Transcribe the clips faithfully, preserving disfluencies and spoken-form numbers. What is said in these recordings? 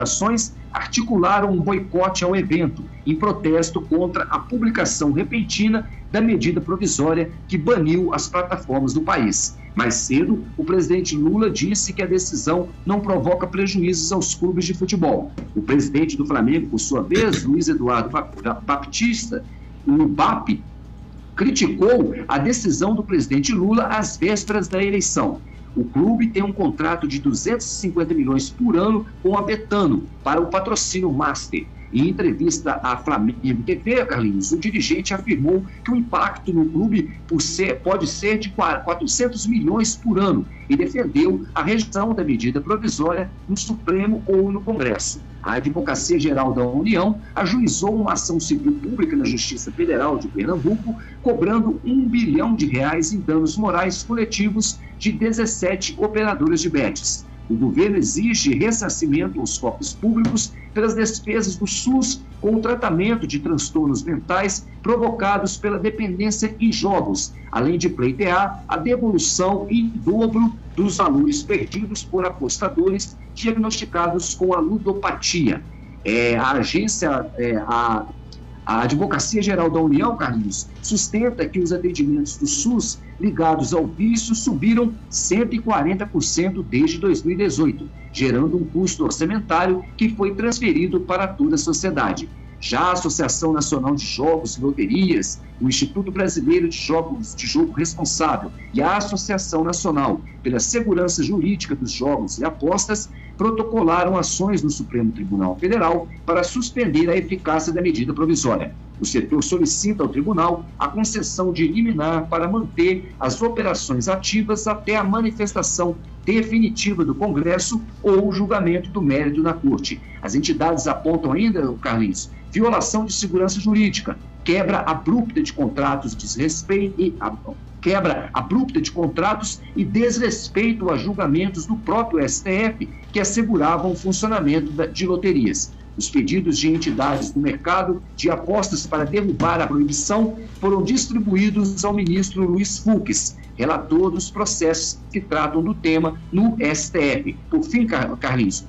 associações articularam um boicote ao evento, em protesto contra a publicação repentina da medida provisória que baniu as plataformas do país. Mais cedo, o presidente Lula disse que a decisão não provoca prejuízos aos clubes de futebol. O presidente do Flamengo, por sua vez, Luiz Eduardo Baptista, o B A P, criticou a decisão do presidente Lula às vésperas da eleição. O clube tem um contrato de duzentos e cinquenta milhões por ano com a Betano para o patrocínio Master. Em entrevista à Flamengo T V, Carlinhos, o dirigente afirmou que o impacto no clube por ser, pode ser de quatrocentos milhões por ano e defendeu a revisão da medida provisória no Supremo ou no Congresso. A Advocacia Geral da União ajuizou uma ação civil pública na Justiça Federal de Pernambuco, cobrando um bilhão de reais em danos morais coletivos de dezessete operadoras de bets. O governo exige ressarcimento aos cofres públicos pelas despesas do SUS com o tratamento de transtornos mentais provocados pela dependência em jogos, além de pleitear a devolução em dobro dos valores perdidos por apostadores diagnosticados com a ludopatia. É, a agência, é, a, a Advocacia Geral da União, Carlinhos, sustenta que os atendimentos do SUS ligados ao vício subiram cento e quarenta por cento desde dois mil e dezoito, gerando um custo orçamentário que foi transferido para toda a sociedade. Já a Associação Nacional de Jogos e Loterias, o Instituto Brasileiro de Jogos de Jogo Responsável e a Associação Nacional pela Segurança Jurídica dos Jogos e Apostas protocolaram ações no Supremo Tribunal Federal para suspender a eficácia da medida provisória. O setor solicita ao tribunal a concessão de liminar para manter as operações ativas até a manifestação definitiva do Congresso ou o julgamento do mérito na Corte. As entidades apontam ainda, Carlinhos, violação de segurança jurídica, quebra abrupta de contratos, desrespeito e quebra abrupta de contratos e desrespeito a julgamentos do próprio S T F que asseguravam o funcionamento de loterias. Os pedidos de entidades do mercado de apostas para derrubar a proibição foram distribuídos ao ministro Luiz Fux, relator dos processos que tratam do tema no S T F. Por fim, Carlinhos,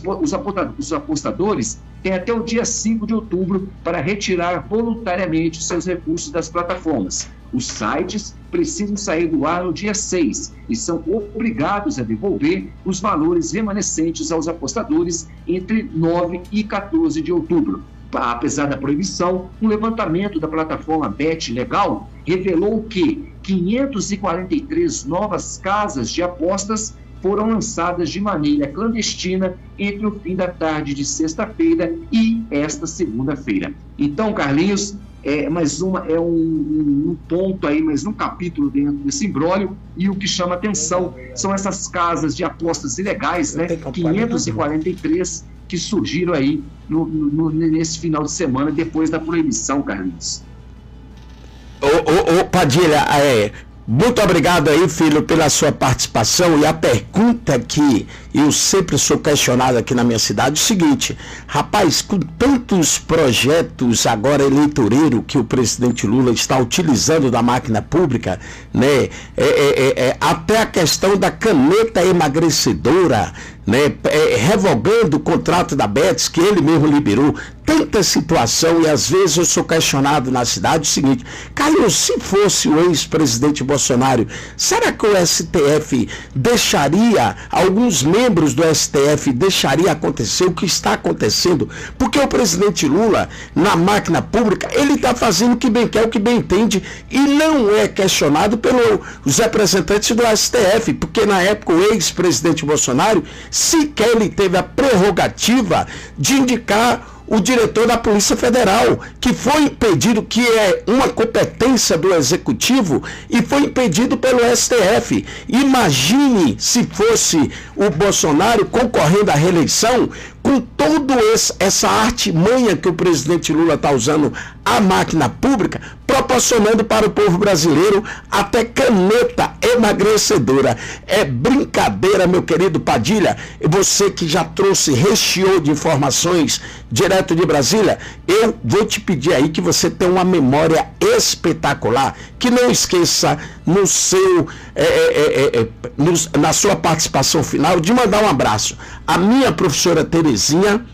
os apostadores têm até o dia cinco de outubro para retirar voluntariamente seus recursos das plataformas. Os sites precisam sair do ar no dia seis e são obrigados a devolver os valores remanescentes aos apostadores entre nove e quatorze de outubro. Apesar da proibição, um levantamento da plataforma Bet Legal revelou que quinhentas e quarenta e três novas casas de apostas foram lançadas de maneira clandestina entre o fim da tarde de sexta-feira e esta segunda-feira. Então, Carlinhos, é mais uma, é um, um ponto aí, mais um capítulo dentro desse imbróglio, e o que chama atenção são essas casas de apostas ilegais, né? quinhentas e quarenta e três que surgiram aí no, no, nesse final de semana, depois da proibição, Carlinhos. Ô, ô, ô Padilha, é, muito obrigado aí, filho, pela sua participação. E a pergunta que eu sempre sou questionado aqui na minha cidade é o seguinte: rapaz, com tantos projetos agora eleitoreiros que o presidente Lula está utilizando da máquina pública, né, é, é, é, até a questão da caneta emagrecedora, né, é, revogando o contrato da Betis, que ele mesmo liberou, tanta situação, e às vezes eu sou questionado na cidade o seguinte: Carlos, se fosse o ex-presidente Bolsonaro, será que o S T F deixaria, alguns membros do S T F deixaria acontecer o que está acontecendo? Porque o presidente Lula, na máquina pública, ele está fazendo o que bem quer, o que bem entende, e não é questionado pelos representantes do S T F, porque na época o ex-presidente Bolsonaro sequer ele teve a prerrogativa de indicar o diretor da Polícia Federal, que foi impedido, que é uma competência do Executivo, e foi impedido pelo S T F. Imagine se fosse o Bolsonaro concorrendo à reeleição, com toda essa artimanha que o presidente Lula está usando a máquina pública para proporcionando para o povo brasileiro até caneta emagrecedora. É brincadeira, meu querido Padilha. Você que já trouxe, recheou de informações direto de Brasília, eu vou te pedir aí que você tenha uma memória espetacular, que não esqueça no seu, é, é, é, no, na sua participação final de mandar um abraço à minha professora Terezinha,